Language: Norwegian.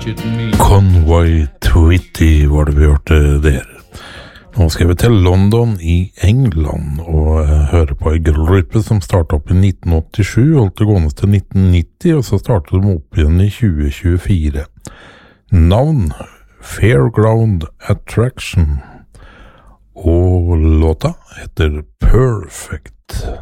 Conway Twitty var det vi hørte der. Nå skal vi til London i England og høre på en gruppe som startet opp i 1987, holdt det gående til 1990, og så startet de opp igjen i 2024. Navn Fairground Attraction, og låta heter Perfect.